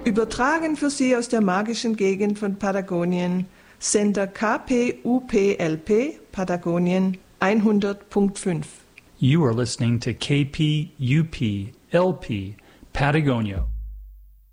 Übertragen für Sie aus der magischen Gegend von Patagonien, Sender KPUPLP, Patagonien 100.5. You are listening to KPUP LP, Patagonia